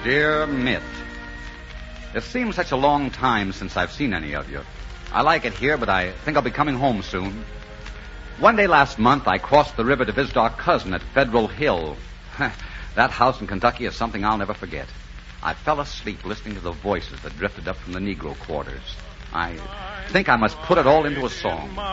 Dear Mitt, it seems such a long time since I've seen any of you. I like it here, but I think I'll be coming home soon. One day last month, I crossed the river to visit our cousin at Federal Hill. That house in Kentucky is something I'll never forget. I fell asleep listening to the voices that drifted up from the Negro quarters. I think I must put it all into a song.